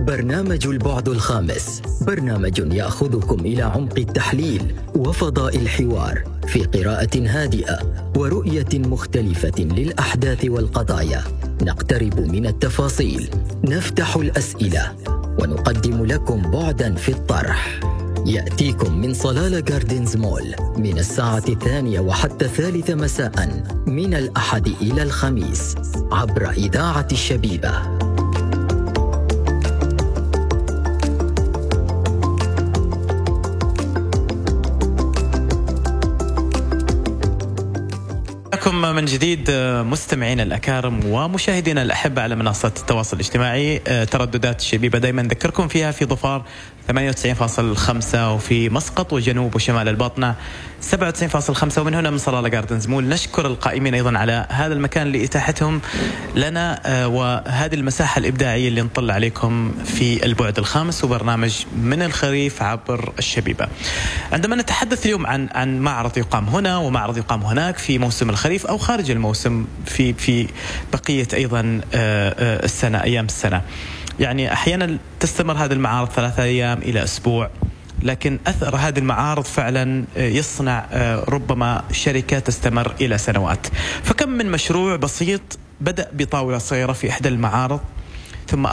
برنامج البعد الخامس، برنامج يأخذكم إلى عمق التحليل وفضاء الحوار في قراءة هادئة ورؤية مختلفة للأحداث والقضايا. نقترب من التفاصيل، نفتح الأسئلة، ونقدم لكم بعداً في الطرح. يأتيكم من صلالة جاردنز مول من الساعة 2 وحتى 3 مساء من الأحد إلى الخميس عبر إذاعة الشبيبة. من جديد مستمعين الأكارم ومشاهدينا الأحبة على منصات التواصل الاجتماعي. ترددات الشبيبة دائما نذكركم فيها في ظفار 98.5 وفي مسقط وجنوب وشمال الباطنة 97.5 ومن هنا من صلالة جاردنز مول. نشكر القائمين أيضا على هذا المكان لإتاحتهم لنا وهذه المساحة الإبداعية اللي نطلع عليكم في البعد الخامس وبرنامج من الخريف عبر الشبيبة. عندما نتحدث اليوم عن معرض يقام هنا ومعرض يقام هناك في موسم الخريف أو خارج الموسم في بقية أيضا السنة، أيام السنة. يعني أحيانا تستمر هذه المعارض 3 أيام إلى أسبوع، لكن أثر هذه المعارض فعلا يصنع ربما شركة تستمر إلى سنوات. فكم من مشروع بسيط بدأ بطاولة صغيرة في إحدى المعارض